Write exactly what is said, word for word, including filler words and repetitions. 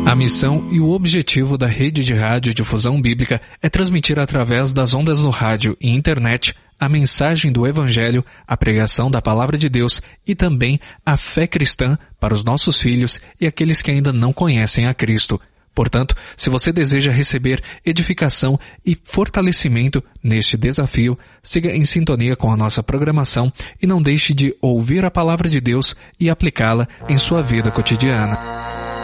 A missão e o objetivo da Rede de Rádio Difusão Bíblica é transmitir através das ondas do rádio e internet a mensagem do Evangelho, a pregação da Palavra de Deus e também a fé cristã para os nossos filhos e aqueles que ainda não conhecem a Cristo. Portanto, se você deseja receber edificação e fortalecimento neste desafio, siga em sintonia com a nossa programação e não deixe de ouvir a Palavra de Deus e aplicá-la em sua vida cotidiana.